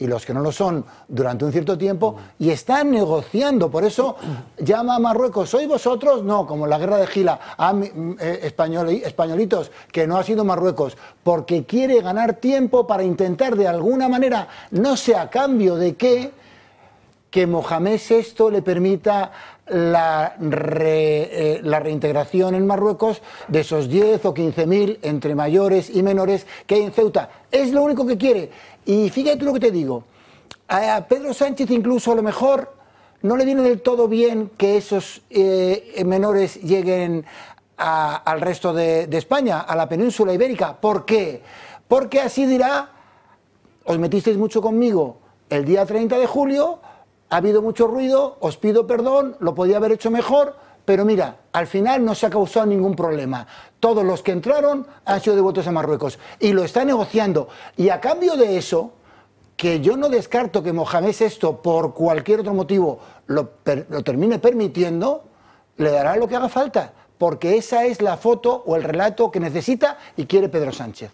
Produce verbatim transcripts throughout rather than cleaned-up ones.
y los que no lo son durante un cierto tiempo, y están negociando. Por eso llama a Marruecos, ¿sois vosotros? No, como la guerra de Gila, a eh, español, españolitos, que no ha sido Marruecos, porque quiere ganar tiempo para intentar de alguna manera, no sé a cambio de qué, que Mohamed sexto le permita la, re, eh, la reintegración en Marruecos de esos diez o quince mil entre mayores y menores que hay en Ceuta. Es lo único que quiere. Y fíjate lo que te digo, a Pedro Sánchez incluso a lo mejor no le viene del todo bien que esos eh, menores lleguen a, al resto de, de España, a la península ibérica. ¿Por qué? Porque así dirá, os metisteis mucho conmigo el día treinta de julio, ha habido mucho ruido, os pido perdón, lo podía haber hecho mejor, pero mira, al final no se ha causado ningún problema. Todos los que entraron han sido devueltos a Marruecos y lo está negociando. Y a cambio de eso, que yo no descarto que Mohamed sexto, por cualquier otro motivo, lo, per, lo termine permitiendo, le dará lo que haga falta, porque esa es la foto o el relato que necesita y quiere Pedro Sánchez.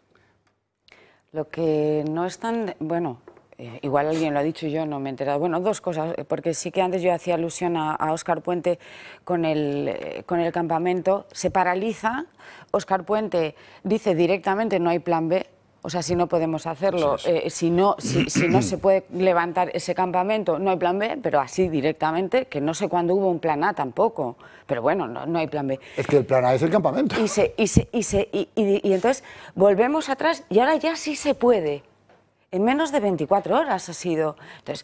Lo que no es tan... bueno... Eh, igual alguien lo ha dicho y yo no me he enterado. Bueno, dos cosas, porque sí que antes yo hacía alusión a, a Óscar Puente con el, eh, con el campamento. Se paraliza, Óscar Puente dice directamente no hay plan B, o sea, si no podemos hacerlo, sí, sí. Eh, si, no, si, si no se puede levantar ese campamento, no hay plan B, pero así directamente, que no sé cuándo hubo un plan A tampoco, pero bueno, no, no hay plan B. Es que el plan A es el campamento. Y, se, y, se, y, se, y, y, y entonces volvemos atrás y ahora ya sí se puede. En menos de veinticuatro horas ha sido. Entonces,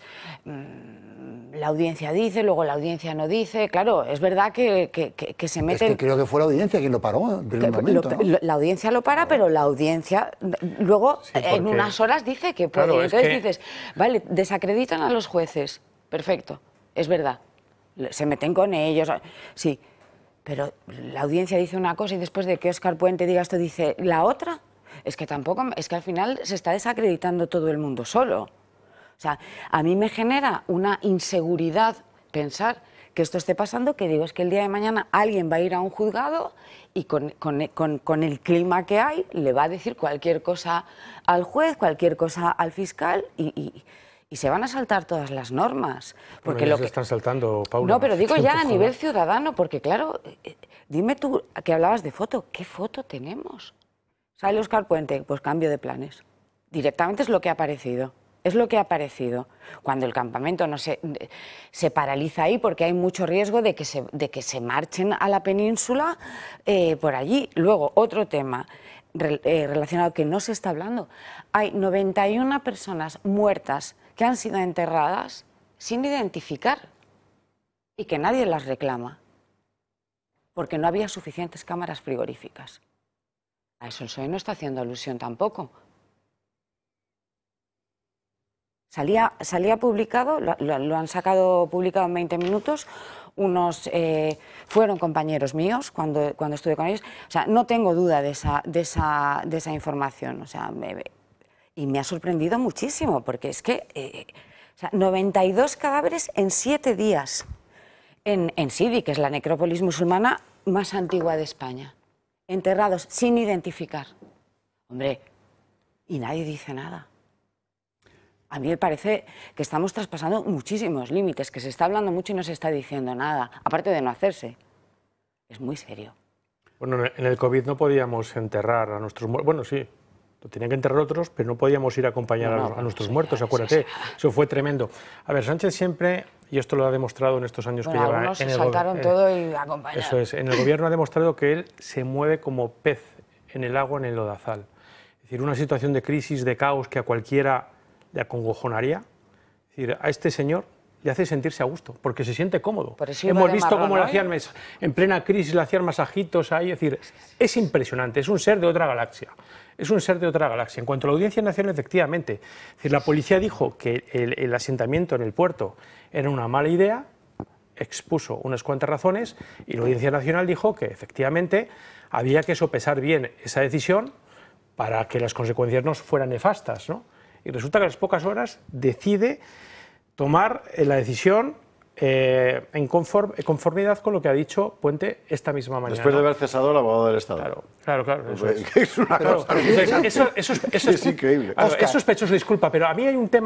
mmm, la audiencia dice, luego la audiencia no dice. Claro, es verdad que, que, que, que se mete... Es que creo que fue la audiencia quien lo paró en primer momento, lo, ¿no? La audiencia lo para, pero la audiencia luego sí, porque... en unas horas dice que puede. Claro, entonces que... dices, vale, desacreditan a los jueces. Perfecto, es verdad. Se meten con ellos. Sí, pero la audiencia dice una cosa y después de que Óscar Puente diga esto dice la otra... Es que tampoco, es que al final se está desacreditando todo el mundo solo. O sea, a mí me genera una inseguridad pensar que esto esté pasando, que digo, es que el día de mañana alguien va a ir a un juzgado y con, con, con, con el clima que hay le va a decir cualquier cosa al juez, cualquier cosa al fiscal y... y Y se van a saltar todas las normas. Porque bueno, ya lo se que... están saltando, Paula. No, pero digo ya a nivel ciudadano, porque claro, dime tú, que hablabas de foto, ¿qué foto tenemos? Sale Óscar Puente, pues cambio de planes. Directamente es lo que ha aparecido. Es lo que ha aparecido. Cuando el campamento no se, se paraliza ahí porque hay mucho riesgo de que se, de que se marchen a la península eh, por allí. Luego, otro tema re, eh, relacionado que no se está hablando. Hay noventa y una personas muertas que han sido enterradas sin identificar y que nadie las reclama porque no había suficientes cámaras frigoríficas. A eso el P S O E no está haciendo alusión tampoco. Salía, salía publicado, lo, lo han sacado publicado en veinte minutos, unos eh, fueron compañeros míos cuando, cuando estuve con ellos. O sea, no tengo duda de esa, de esa, de esa información. O sea, me, y me ha sorprendido muchísimo, porque es que eh, o sea, noventa y dos cadáveres en siete días en, en Sidi, que es la necrópolis musulmana más antigua de España. Enterrados sin identificar. Hombre, y nadie dice nada. A mí me parece que estamos traspasando muchísimos límites, que se está hablando mucho y no se está diciendo nada, aparte de no hacerse. Es muy serio. Bueno, en el COVID no podíamos enterrar a nuestros muertos. Bueno, sí, lo tenían que enterrar otros, pero no podíamos ir a acompañar no, no, a, a nuestros sí, muertos, acuérdate. Sí, sí. Eso fue tremendo. A ver, Sánchez siempre, y esto lo ha demostrado en estos años bueno, que lleva... Algunos en se el saltaron eh, todo y acompañaron. Eso es, en el gobierno ha demostrado que él se mueve como pez en el agua, en el lodazal. Es decir, una situación de crisis, de caos que a cualquiera le acongojonaría. Es decir, a este señor le hace sentirse a gusto, porque se siente cómodo. Hemos visto marrón, cómo ¿no? le hacían, en plena crisis le hacían masajitos ahí, es decir, es impresionante, es un ser de otra galaxia, es un ser de otra galaxia. En cuanto a la Audiencia Nacional, efectivamente, es decir, la policía dijo que el, el asentamiento en el puerto era una mala idea, expuso unas cuantas razones, y la Audiencia Nacional dijo que efectivamente había que sopesar bien esa decisión para que las consecuencias no fueran nefastas, ¿no? Y resulta que a las pocas horas decide tomar la decisión eh, en conform, conformidad con lo que ha dicho Puente esta misma mañana. Después de haber cesado al abogado del Estado. Claro, claro, claro. Eso es, es, una claro, cosa eso, eso, eso, eso, es, es increíble. Claro, es sospechoso, disculpa, pero a mí hay un tema